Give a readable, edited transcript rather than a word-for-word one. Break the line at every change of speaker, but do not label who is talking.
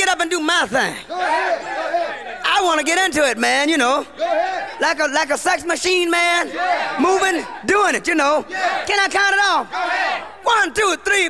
get up and do my thing.
Go ahead.
I want to get into it, man, you know.
Go ahead.
Like a sex machine, man. Moving, doing it, you know. Can I count it off?
Go ahead.
1, 2, 3,